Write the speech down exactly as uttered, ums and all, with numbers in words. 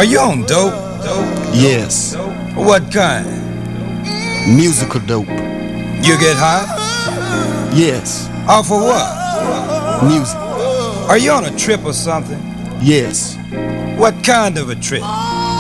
Are you on dope? Yes. What kind? Musical dope. You get high? Yes. Off of what? Music. Are you on a trip or something? Yes. What kind of a trip?